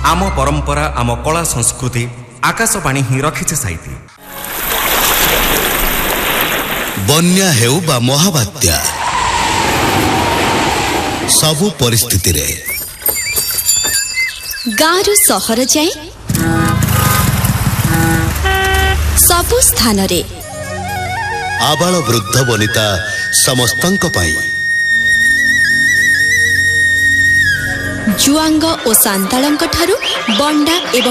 आम परंपरा आम कला संस्कृति आकाशवाणी ही रखिছে साइती। बन्या हेउ बा महाबात्या सबु परिस्थिति रे गाँरु सहर जाए सबु स्थान रे आबाल वृद्ध वनिता समस्तंक पाई जुआंग और सांतालंक ठारू बंडा एवं